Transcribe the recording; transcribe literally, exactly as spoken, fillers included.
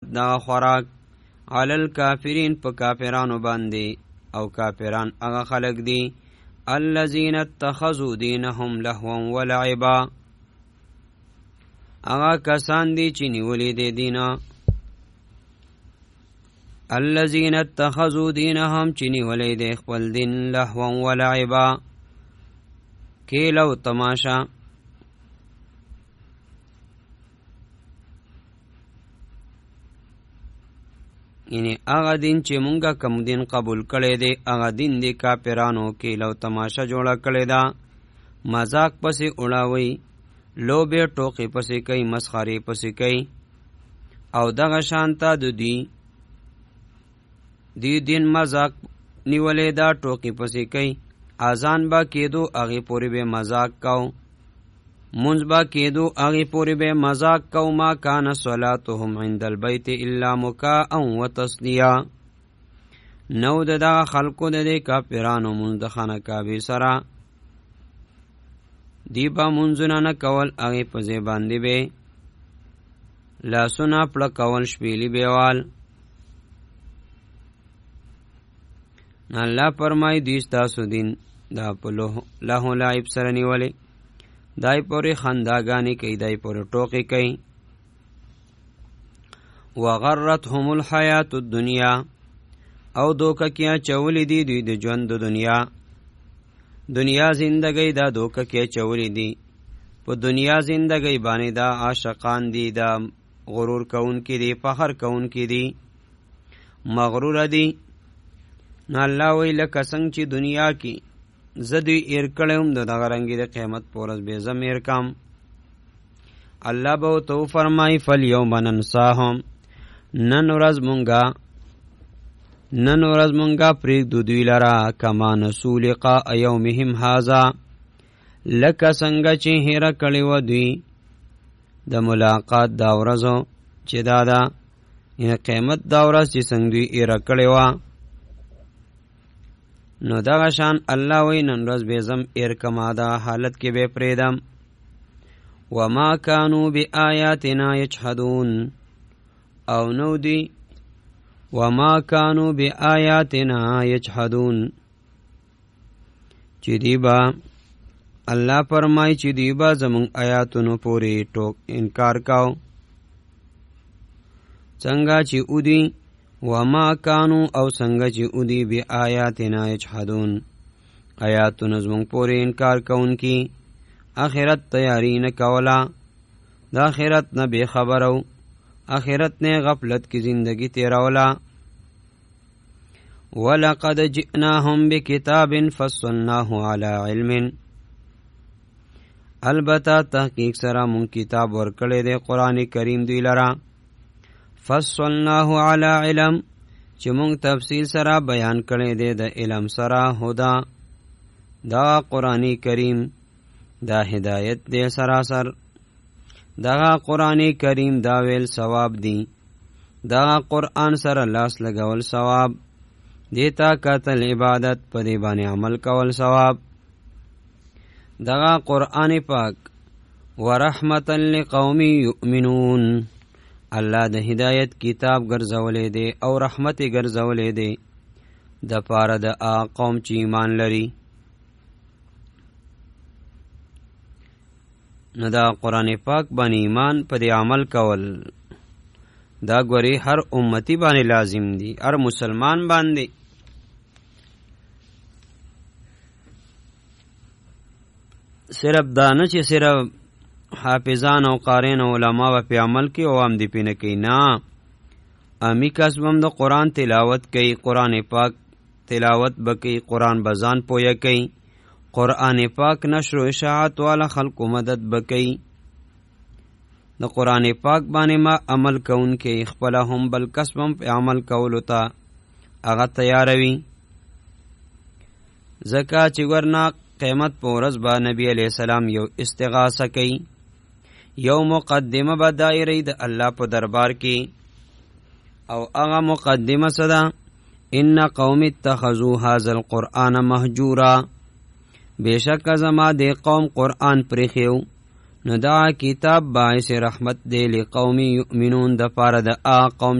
دا خوراک علی الکافرین په کافرانو باندې او کافران هغه خلق دي الذین اتخذوا دینهم لهوا ولعبا هغه کسان دي چې نیولې دي دینا الذین اتخذوا دینهم چې نیولې دي خپل دین لهوا ولعبا کیل او تماشا یعنی هغه دین چې مونږه کوم دین قبول کړی دی هغه دین دی کافرانو کې لو تماشا جوړه کړی دا مذاق پسې اړاوي لوبې ټوکې پسې کوي مسخرې پسې کوي او دغه شانته د دی دی دین مذاق نیولې دا ټوکې پسې کوي اذان با کېدو هغې پورې به مذاق کو منځ با کېدو هغې پورې به مذاق کو ما کان صلاتهم عند البیت الا مکاء و تصدیه نو د دغه خلکو د دې کافرانو منځ د خانه کعبې سره دی به منځونه نه کول هغې په ځای باندې به لاسونه پړکول شپېلي بیوال الله فرمایي دوی ستاسو دین دا په لهو لعب سره نیولې دای پورې خنداګانې کوي دای پورې ټوکې کوي وغرتهم الحیات الدنیا او دوکه کیا چولې دي دوی د ژوند د دنیا دنیا زندګۍ دا دوکه کیا چولې دي په دنیا زندګۍ باندې دا عاشقان دي دا غرور کوونکي دي فخر کوونکي دي مغرور دي نه الله وی لکه څنګه چې دنیا کې زدوی ایر کړم د دغه رنګي د قیامت پورز به زم ایر کم الله به تو فرمای فالیوم ننساهم نن ورځ مونږه نن ورځ مونږه پرېږدو دوی لره کما نسو لقاء یومهم هذا لکه څنګه چې هیره کړې وه دوی د ملاقات دا ورځو چې دا ده قیامت دا ورځ چې څنګه دوی هیره کړې وه نو دغه شان الله وی نن ورځ به زم ایر کما دا حالت کې به پریدم وما كانوا بآیاتنا یجحدون او نو دی وما كانوا بآیاتنا یجحدون چې دی با الله فرمای چې دی با زمون آیاتونو پوری ټوک انکار کاو څنګه چې اودی وما کانو او څنګه چې اودی بی آیاتنا یجحدون آیاتونه زمونږ پورې انکار کوونکي آخرت تیاری نه کوله د آخرت نه بې خبر او آخرت نه غفلت کې زندگی تیروله ولقد جئناهم بکتاب فصلناه علی علم البته تحقیق سره مونږ کتاب ورکړی دی قرآن کریم دوی لره فصلناه علی علم چې مونږ تفصیل سره بیان کړی دی د علم سره هدا دا قرآن کریم دا هدایت دی سراسر دا قرآن کریم دا ویل ثواب دی دا قرآن سره لاس لګول ثواب دیتا قتل عبادت په دی باندې عمل کول ثواب دا قرآن پاک ورحمتا لقوم یؤمنون الله د هدایت کتاب ګرځولې دی او رحمت ګرځولې دی د پاره د قوم چې ایمان لري نو دا قرآن پاک باندې ایمان په دې عمل کول دا ګوري هر امتی باندې لازم دی هر مسلمان باندې صرف دا نه چې صرف حافظان او قارین او علما په عمل کې او هم دی پینه کوي نه امی کسبم د قرآن تلاوت کوي قرآن پاک تلاوت بکی قرآن بزان پویا کوي قرآن پاک نشر و اشاعت والا خلق مدد بکی د قرآن پاک باندې ما عمل کون کې خپل هم بل کسبم په عمل کولو ته هغه تیاروي زکا چې ورنا قیامت په ورځ با نبی علیہ السلام یو استغاثه کوي یو مقدمه به دایره د الله په دربار کې او هغه مقدمه صدا ان قوم اتخذوا هذا القرآن مهجورا بیشک زما د قوم قرآن پرخیو نو دا کتاب باعث رحمت دی لقوم یؤمنون د پاره د قوم